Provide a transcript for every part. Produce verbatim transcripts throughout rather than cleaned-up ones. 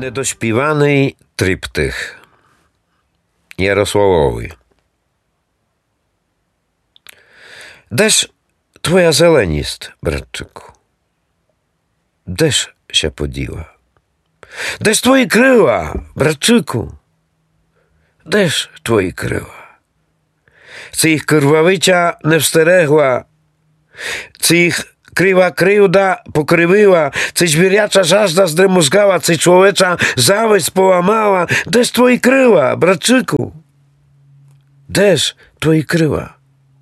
Недоспіваний триптих Ярославовий. Де ж твоя зеленість, братчику? Де ж się поділа? Де ж твої крила, братчику? Де ж твої крила? Це їх кривавиця не встерегла, це їх Krywa kryłda pokrywyła, coś zwierjacza żażda zdremuzgała, coś człowiecza zawieść połamała. Deż twoi kryła, bratczyku? Deż twoi kryła?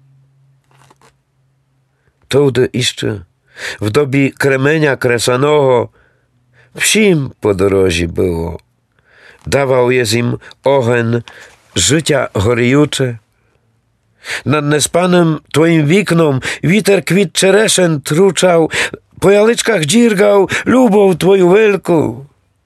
Tudy jeszcze w dobie kremenia kresanego wsim po dorożi było. Dawał jest im ochen życia gorjucze. Nad nespanym twoim wiknom witer kwit czeresen truczał, po jalyczkach dzirgał lubą twoją wielką.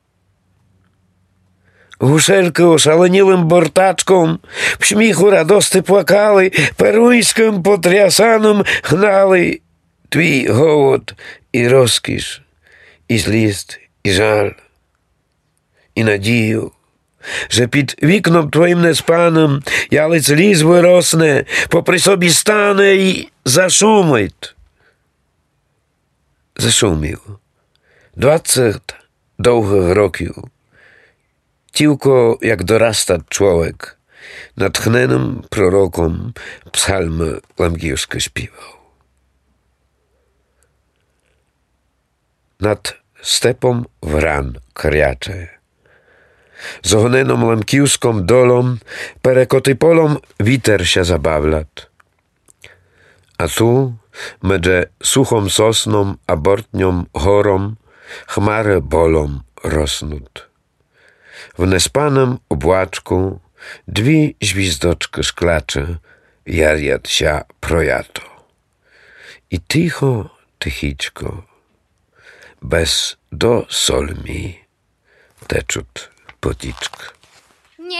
Гушельки ошаленілим бортачком, в сміху радости плакали, перуйським потрясаном гнали твій голод і розкіш, і злість, і жаль, і надію. Że pід вікном твоїм неспаним ялиць ліс виросне, попри собі стане і зашумить. Зашумів. Двадцять довгих років. Тільки, як дорasta człowiek, natchnionym prorokom psalmy lamgijskie śpiewał. Nad stepą wran kriacze. Z ohoneną lamkijską dolą, perekoty polom witer się zabawlat. A tu, medże suchą sosną, a bortnią chorą, chmary bolą rosnut. W nespanym obłaczku dwie zwizdoczki szklacze jarjat się projato. I ticho, tychiczko, bez do solmi teczut poticzk.